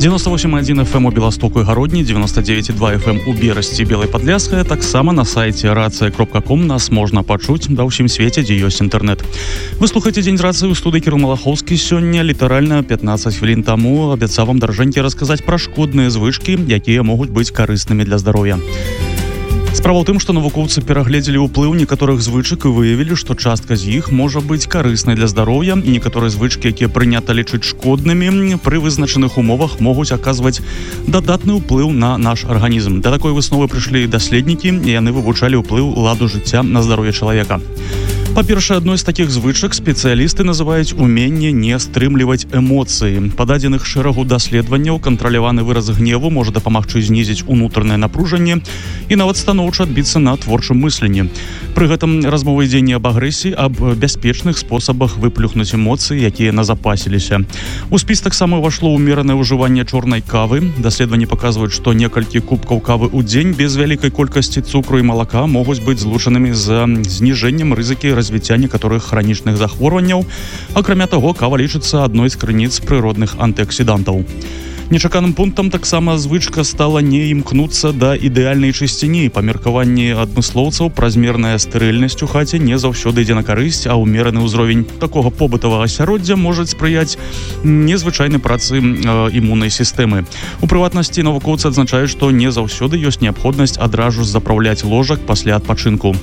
98,1 FM у Беластоку і Гародні, 99,2 FM у Берасці, Белай Падляшскай, таксама на сайце racja.com нас можна пачуць ва ўсім свеце, дзе ёсць інтэрнэт. Вы слухаеце Дзень рацыі ў студыі Кірыл Малахоўскі. Сёння літаральна 15 хвілін таму абяцаў вам, даражэнькі, расказаць пра шкодныя звычкі, якія могуць быць карыснымі для здароўя. Справа ў тым, што навукоўцы перагледзелі ўплыў некаторых звычак і выявілі, што частка з іх можа быць карыснай для здароўя, і некаторыя звычкі, якія прынята лічыць шкоднымі, пры вызначаных умовах могуць аказваць дадатны ўплыў на наш арганізм. Да такой высновы прыйшлі даследнікі, і яны вывучалі ўплыў ладу жыцця на здароўе чалавека. Па-першае, адной з такіх звычак спецыялісты называюць уменне не стрымліваць эмоцыі. Па дадзеных шэрагу даследаванняў кантраляваны выраз гневу можа дапамагчы знізіць унутранае напружанне і нават станоўча адбіцца на творчым мысленні. Пры гэтым размова ідзе не аб агрэсіі, а аб бяспечных спосабах выплюхнуць эмоцыі, якія назапасіліся. У спіс таксама ўвайшло ўмеранае ўжыванне чорнай кавы. Даследаванні паказваюць, што некалькі кубкаў кавы ў дзень без вялікай колькасці цукру і малака могуць быць злучанымі з зніжэннем рызыкі развіцця некаторых хранічных захворванняў. Акрамя таго, кава лічыцца адной з крыніц прыродных антыаксідантаў. Нечаканым пунктам таксама звычка стала не імкнуцца да ідэальнай чысціні. Па меркаванні адмыслоўцаў, празмерная стэрыльнасць у хаце не заўсёды ідзе на карысць, а ўмераны ўзровень такога побытавага асяроддзя можа спрыяць незвычайнай працы імуннай сістэмы. У прыватнасці навукоўцы адзначаюць, што не заўсёды ёсць неабходнасць адразу запраўляць ложак пасля адпачынку.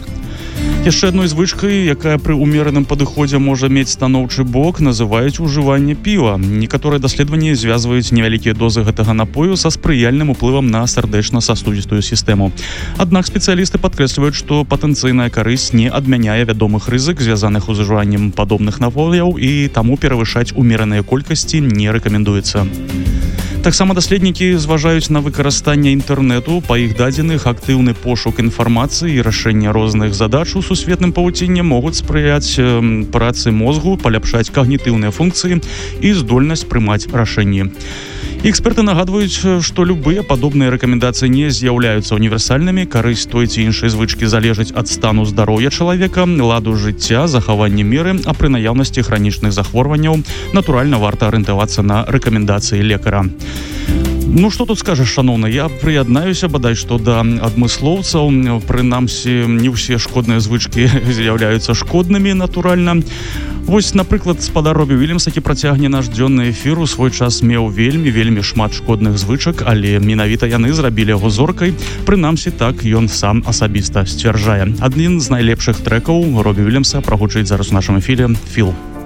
Яшчэ адной звычкай, якая пры ўмераным падыходзе можа мець станоўчы бок, называюць ужыванне піва. Некаторыя даследаванні звязваюць невялікія дозы гэтага напою са спрыяльным уплывам на сардэчна-сасудзістую сістэму. Аднак спецыялісты падкрэсліваюць, што патэнцыйная карысць не адмяняе вядомых рызык, звязаных з ужываннем падобных напояў, і таму перавышаць умераныя колькасці не рэкамендуецца. Таксама даследнікі зважаюць на выкарыстанне інтэрнэту. Па іх дадзеных, актыўны пошук інфармацыі і рашэнне розных задач у сусветным павуцінні могуць спрыяць працы мозгу, паляпшаць когнітыўныя функцыі і здольнасць прымаць рашэнні. Эксперты нагадваюць, што любыя падобныя рэкамендацыі не з'яўляюцца універсальнымі. Карысць той ці іншай звычкі залежыць ад стану здароўя чалавека, ладу жыцця, захавання меры, а пры наяўнасці хранічных захворванняў натуральна варта арыентавацца на рэкамендацыі лекара. Ну, што тут скажаш, шаноўны, я прыяднаюся бадай што да адмыслоўцаў. Прынамсі, не ўсе шкодныя звычкі з'яўляюцца шкоднымі, натуральна. Вось, напрыклад, спадар Робі Вільямс, які працягне наш дзённы эфір, у свой час меў вельмі шмат шкодных звычак, але менавіта яны зрабілі яго зоркай. Прынамсі, так ён сам асабіста сцвярджае. Адзін з найлепшых трэкаў Робі Вільямса прагучыць зараз у нашым эфіры «Філ».